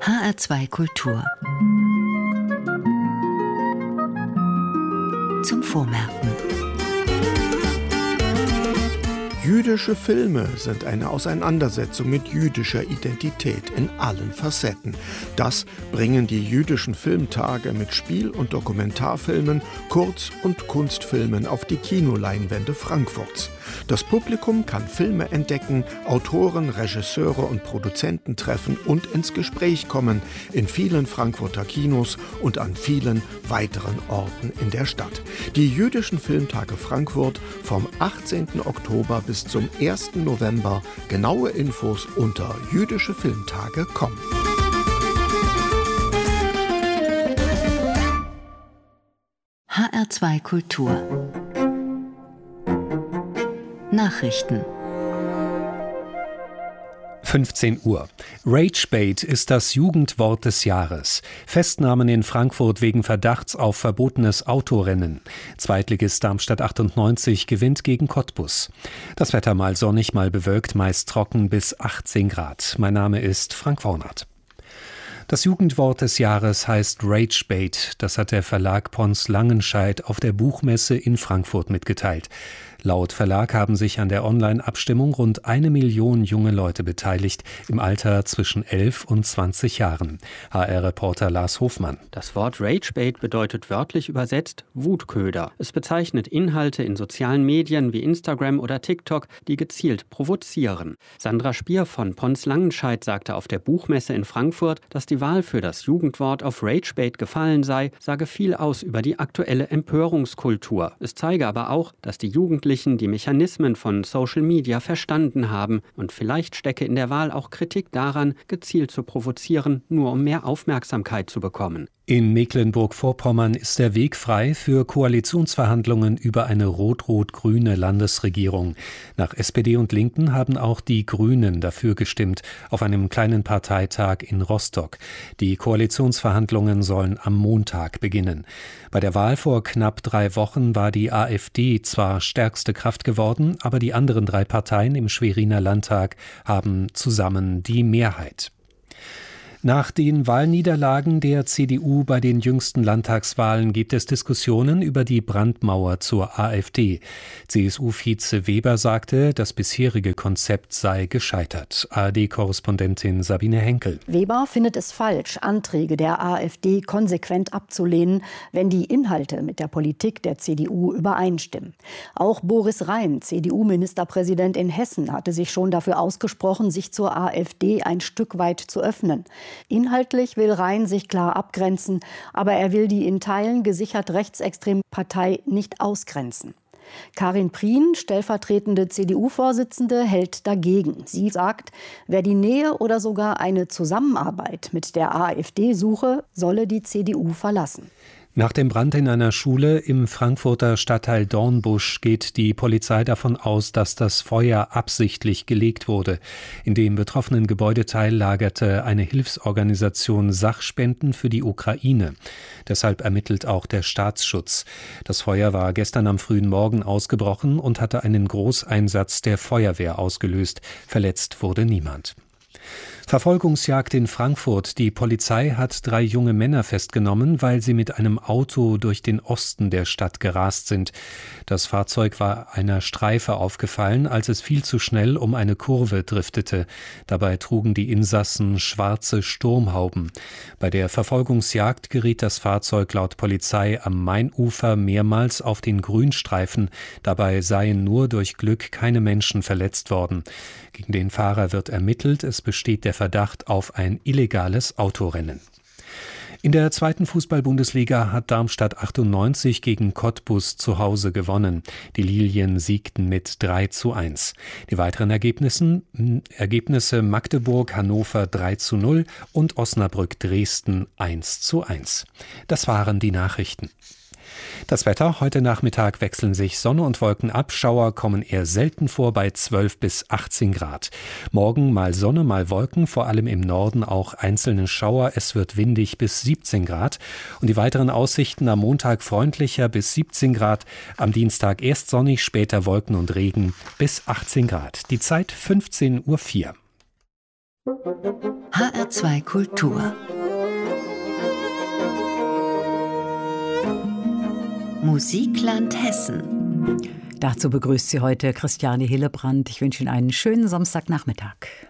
HR2 Kultur. Zum Vormerken. Jüdische Filme sind eine Auseinandersetzung mit jüdischer Identität in allen Facetten. Das bringen die jüdischen Filmtage mit Spiel- und Dokumentarfilmen, Kurz- und Kunstfilmen auf die Kinoleinwände Frankfurts. Das Publikum kann Filme entdecken, Autoren, Regisseure und Produzenten treffen und ins Gespräch kommen in vielen Frankfurter Kinos und an vielen weiteren Orten in der Stadt. Die jüdischen Filmtage Frankfurt vom 18. Oktober bis zum 1. November. Genaue Infos unter jüdischefilmtage.com. HR2 Kultur. Nachrichten. 15 Uhr. Ragebait ist das Jugendwort des Jahres. Festnahmen in Frankfurt wegen Verdachts auf verbotenes Autorennen. Zweitligist Darmstadt 98 gewinnt gegen Cottbus. Das Wetter mal sonnig, mal bewölkt, meist trocken bis 18 Grad. Mein Name ist Frank Vornert. Das Jugendwort des Jahres heißt Ragebait. Das hat der Verlag Pons Langenscheidt auf der Buchmesse in Frankfurt mitgeteilt. Laut Verlag haben sich an der Online-Abstimmung rund 1 Million junge Leute beteiligt, im Alter zwischen 11 und 20 Jahren. HR-Reporter Lars Hofmann. Das Wort Ragebait bedeutet wörtlich übersetzt Wutköder. Es bezeichnet Inhalte in sozialen Medien wie Instagram oder TikTok, die gezielt provozieren. Sandra Spier von Pons Langenscheidt sagte auf der Buchmesse in Frankfurt, dass die Wahl für das Jugendwort auf Ragebait gefallen sei, sage viel aus über die aktuelle Empörungskultur. Es zeige aber auch, dass die Jugendlichen die Mechanismen von Social Media verstanden haben und vielleicht stecke in der Wahl auch Kritik daran, gezielt zu provozieren, nur um mehr Aufmerksamkeit zu bekommen. In Mecklenburg-Vorpommern ist der Weg frei für Koalitionsverhandlungen über eine rot-rot-grüne Landesregierung. Nach SPD und Linken haben auch die Grünen dafür gestimmt, auf einem kleinen Parteitag in Rostock. Die Koalitionsverhandlungen sollen am Montag beginnen. Bei der Wahl vor knapp 3 Wochen war die AfD zwar stärkste Kraft geworden, aber die anderen 3 Parteien im Schweriner Landtag haben zusammen die Mehrheit. Nach den Wahlniederlagen der CDU bei den jüngsten Landtagswahlen gibt es Diskussionen über die Brandmauer zur AfD. CSU-Vize Weber sagte, das bisherige Konzept sei gescheitert. ARD-Korrespondentin Sabine Henkel. Weber findet es falsch, Anträge der AfD konsequent abzulehnen, wenn die Inhalte mit der Politik der CDU übereinstimmen. Auch Boris Rhein, CDU-Ministerpräsident in Hessen, hatte sich schon dafür ausgesprochen, sich zur AfD ein Stück weit zu öffnen. Inhaltlich will Rhein sich klar abgrenzen, aber er will die in Teilen gesichert rechtsextreme Partei nicht ausgrenzen. Karin Prien, stellvertretende CDU-Vorsitzende, hält dagegen. Sie sagt, wer die Nähe oder sogar eine Zusammenarbeit mit der AfD suche, solle die CDU verlassen. Nach dem Brand in einer Schule im Frankfurter Stadtteil Dornbusch geht die Polizei davon aus, dass das Feuer absichtlich gelegt wurde. In dem betroffenen Gebäudeteil lagerte eine Hilfsorganisation Sachspenden für die Ukraine. Deshalb ermittelt auch der Staatsschutz. Das Feuer war gestern am frühen Morgen ausgebrochen und hatte einen Großeinsatz der Feuerwehr ausgelöst. Verletzt wurde niemand. Verfolgungsjagd in Frankfurt. Die Polizei hat 3 junge Männer festgenommen, weil sie mit einem Auto durch den Osten der Stadt gerast sind. Das Fahrzeug war einer Streife aufgefallen, als es viel zu schnell um eine Kurve driftete. Dabei trugen die Insassen schwarze Sturmhauben. Bei der Verfolgungsjagd geriet das Fahrzeug laut Polizei am Mainufer mehrmals auf den Grünstreifen. Dabei seien nur durch Glück keine Menschen verletzt worden. Gegen den Fahrer wird ermittelt. Es besteht der Verdacht auf ein illegales Autorennen. In der 2. Fußball-Bundesliga hat Darmstadt 98 gegen Cottbus zu Hause gewonnen. Die Lilien siegten mit 3:1. Die weiteren Ergebnisse Magdeburg, Hannover 3:0 und Osnabrück Dresden 1:1. Das waren die Nachrichten. Das Wetter: Heute Nachmittag wechseln sich Sonne und Wolken ab. Schauer kommen eher selten vor bei 12 bis 18 Grad. Morgen mal Sonne, mal Wolken, vor allem im Norden auch einzelne Schauer. Es wird windig bis 17 Grad. Und die weiteren Aussichten: am Montag freundlicher bis 17 Grad. Am Dienstag erst sonnig, später Wolken und Regen bis 18 Grad. Die Zeit 15:04 Uhr. HR2 Kultur. Musikland Hessen. Dazu begrüßt Sie heute Christiane Hillebrand. Ich wünsche Ihnen einen schönen Samstagnachmittag.